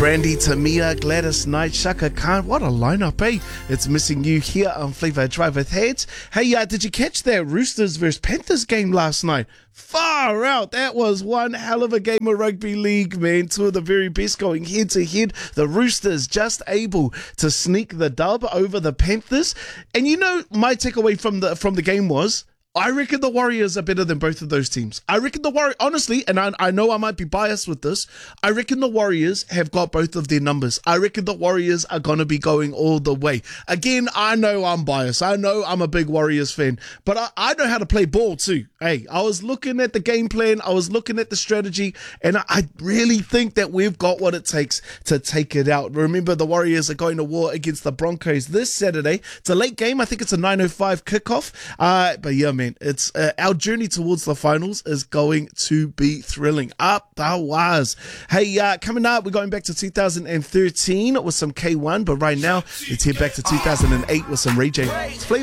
Brandy, Tamia, Gladys Knight, Shaka Khan. What a lineup, eh? It's Missing You here on Flavor Drive with Heads. Hey, did you catch that Roosters versus Panthers game last night? Far out. That was one hell of a game of rugby league, man. Two of the very best going head to head. The Roosters just able to sneak the dub over the Panthers. And you know, my takeaway from the game was, I reckon the Warriors are better than both of those teams. I reckon the Warriors, honestly, and I know I might be biased with this, I reckon the Warriors have got both of their numbers. I reckon the Warriors are going to be going all the way. Again, I know I'm biased. I know I'm a big Warriors fan, but I know how to play ball too. Hey, I was looking at the game plan, I was looking at the strategy, and I really think that we've got what it takes to take it out. Remember, the Warriors are going to war against the Broncos this Saturday. It's a late game. I think it's a 9:05 kickoff. But yeah, man, it's our journey towards the finals is going to be thrilling. Up the wires. Hey, coming up, we're going back to 2013 with some K1, but right now, let's head back to 2008 with some Ray J. It's